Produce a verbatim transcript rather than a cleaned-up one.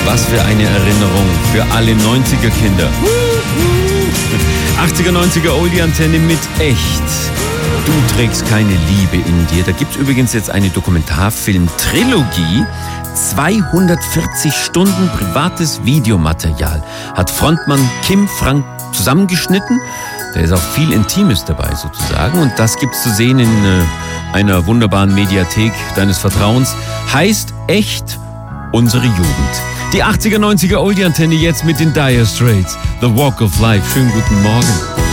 Was für eine Erinnerung für alle neunziger-Kinder. achtziger, neunziger Oldie-Antenne mit Echt. Du trägst keine Liebe in dir. Da gibt's übrigens jetzt eine Dokumentarfilm-Trilogie. zweihundertvierzig Stunden privates Videomaterial hat Frontmann Kim Frank zusammengeschnitten. Da ist auch viel Intimes dabei sozusagen. Und das gibt's zu sehen in äh, einer wunderbaren Mediathek deines Vertrauens. Heißt Echt, unsere Jugend. Die achtziger, neunziger Oldie-Antenne jetzt mit den Dire Straits. The Walk of Life. Schönen guten Morgen.